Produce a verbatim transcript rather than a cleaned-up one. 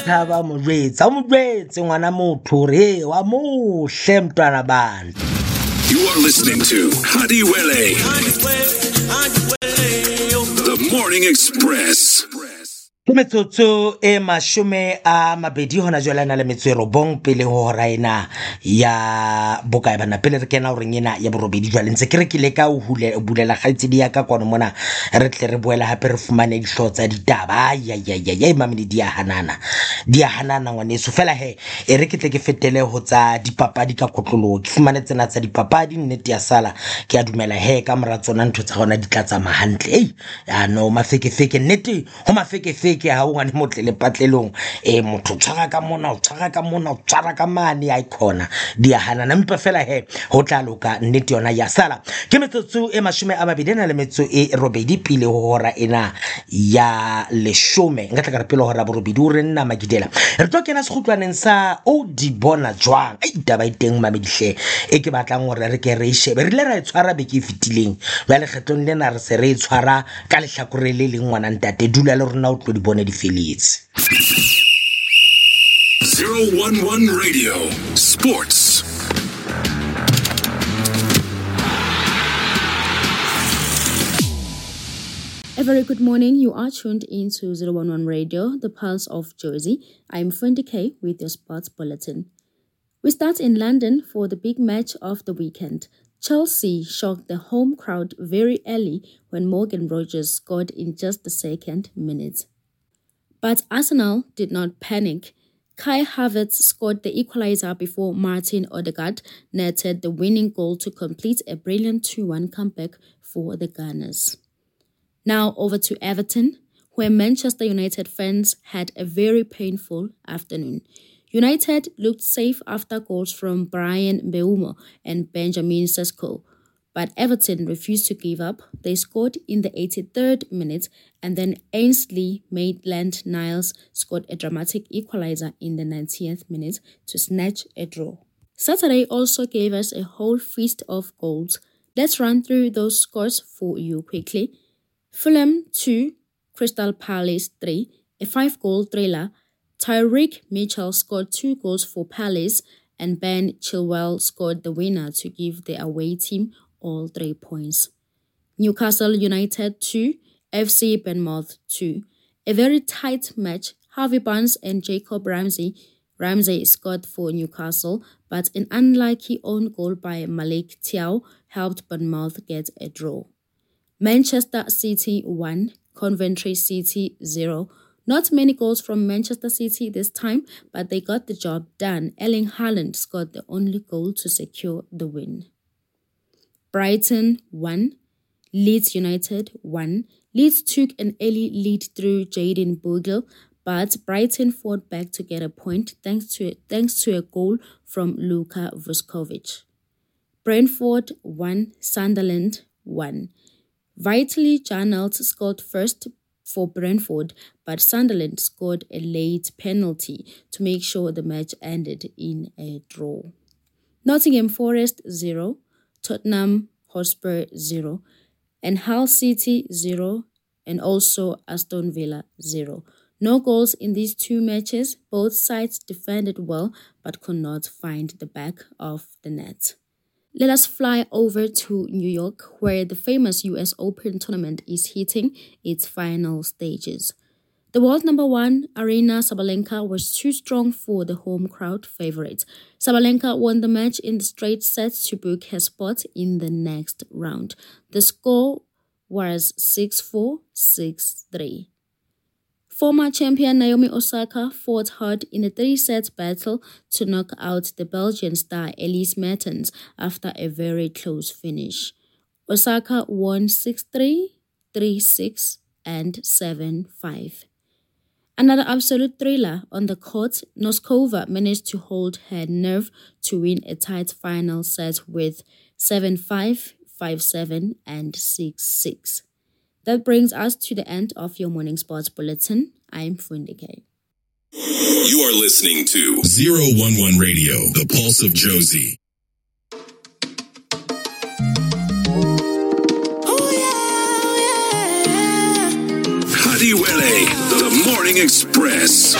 tshaba morwetse a morwetse ngwana motho re wa mohle mntwana bana. You are listening to Hadiwele, the Morning Express. Ke metsotso e mashome a mabedi hona jwale na le metso e robong pele ho hora ena ya bokae bana pele re kena ho reng ena ya borobedi jwale ntse ke re ke le ka o hule o bulela kgaitsedi ya ka kono mona re tle re boela hape re fumane dihlo tsa ditaba ya ya ya ya mamedi dia hanana dia hanana ngwaneso fela he e re ke tle ke fetele ho tsa dipapadi ka kotlolo ke fumane tsena tsa dipapadi nnete ya sala ke a dumela he ka mora tsona ntho tsa gona di tlatsa mahantle ei ya no mafeke feke nnete ho mafeke feke ke ha o ngane motle le patlelong e motho tshwara ka mona o tshwara ka mona o tshwara ka mane a ikona di a hana mpa fela he ho tla loka nnete yona ya sala ke metsotso e mashome a mabedi na le metso e robedi pile ho hora ena ya leshome nka tla ka re pele hora borobedi o re nna magidela re tlo kena sekhutlwaneng sa o di bona jwang ai taba iteng mamedihle e ke batlang hore re ke re shebe re le ra e tshwara be ke fitileng ba le kgetlong lena re se re e tshwara ka lehlakore le leng ngwana ntate dula le rona o tlo di bona di feletse. zero one one Radio Sports. A very good morning. You are tuned into zero one one Radio, the pulse of Jersey. I'm Fundi K with your sports bulletin. We start in London for the big match of the weekend. Chelsea shocked the home crowd very early when Morgan Rogers scored in just the second minute. But Arsenal did not panic. Kai Havertz scored the equalizer before Martin Odegaard netted the winning goal to complete a brilliant two one comeback for the Gunners. Now over to Everton, where Manchester United fans had a very painful afternoon. United looked safe after goals from Brian Mbeumo and Benjamin Sesko, but Everton refused to give up. They scored in the eighty-third minute, and then Ainsley Maitland-Niles scored a dramatic equalizer in the ninetieth minute to snatch a draw. Saturday also gave us a whole feast of goals. Let's run through those scores for you quickly. Fulham two, Crystal Palace three, a five-goal thriller. Tyreek Mitchell scored two goals for Palace, and Ben Chilwell scored the winner to give the away team all three points. Newcastle United two, F C Bournemouth two. A very tight match. Harvey Barnes and Jacob Ramsey. Ramsey scored for Newcastle, but an unlucky own goal by Malik Thiaw helped Bournemouth get a draw. Manchester City one, Coventry City zero. Not many goals from Manchester City this time, but they got the job done. Erling Haaland scored the only goal to secure the win. Brighton one, Leeds United one. Leeds took an early lead through Jayden Bogle, but Brighton fought back to get a point thanks to, thanks to a goal from Luka Vuskovic. Brentford one, Sunderland one. Vitaly Janelt scored first for Brentford, but Sunderland scored a late penalty to make sure the match ended in a draw. Nottingham Forest zero, Tottenham Hotspur zero, and Hull City zero, and also Aston Villa zero. No goals in these two matches. Both sides defended well but could not find the back of the net. Let us fly over to New York, where the famous U S Open tournament is hitting its final stages. The world number one, Aryna Sabalenka, was too strong for the home crowd favorite. Sabalenka won the match in the straight sets to book her spot in the next round. The score was six four, six three. Former champion Naomi Osaka fought hard in a three-set battle to knock out the Belgian star Elise Mertens after a very close finish. Osaka won six three, three six, and seven five. Another absolute thriller on the court, Noskova managed to hold her nerve to win a tight final set with seven five, five seven, and six six. That brings us to the end of your morning sports bulletin. I'm Fundike. You are listening to zero one one Radio, the pulse of Josie. Oh, yeah, yeah. Hadiwele, the Morning Express.